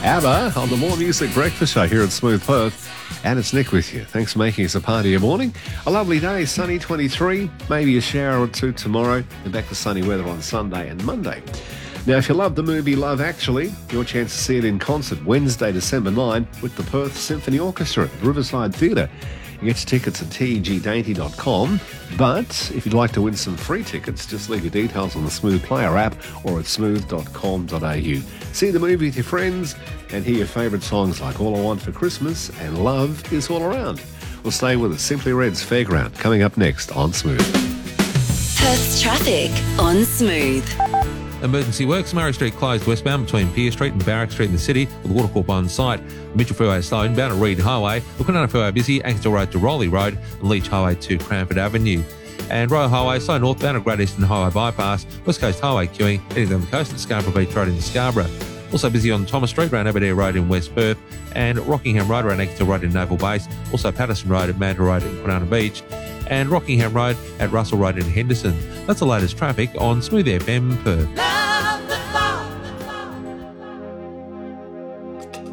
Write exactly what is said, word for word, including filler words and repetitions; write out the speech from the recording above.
ABBA on the More Music Breakfast Show here at Smooth Perth. And it's Nick with you. Thanks for making us a part of your morning. A lovely day, sunny twenty-three, maybe a shower or two tomorrow, and back to sunny weather on Sunday and Monday. Now, if you love the movie Love Actually, your chance to see it in concert Wednesday, December ninth with the Perth Symphony Orchestra at Riverside Theatre. You get your tickets at t g dainty dot com. But if you'd like to win some free tickets, just leave your details on the Smooth Player app or at smooth dot com dot a u. See the movie with your friends and hear your favourite songs like All I Want for Christmas and Love Is All Around. We'll stay with us. Simply Red's Fairground coming up next on Smooth. Perth's traffic on Smooth. Emergency works. Murray Street closed westbound between Pier Street and Barrack Street in the city with Watercorp on site. Mitchell Freeway is slow inbound at Reed Highway. Wilcanana Freeway busy. Anksdale Road to Rowley Road and Leach Highway to Cranford Avenue. And Royal Highway slow northbound at Great Eastern Highway Bypass. West Coast Highway queuing heading down the coast at Scarborough Beach Road in Scarborough. Also busy on Thomas Street around Aberdare Road in West Perth and Rockingham Road around Anksdale Road in Naval Base. Also Patterson Road at Mandurah Road in Kwinana Beach. And Rockingham Road at Russell Road in Henderson. That's the latest traffic on Smooth F M Perth.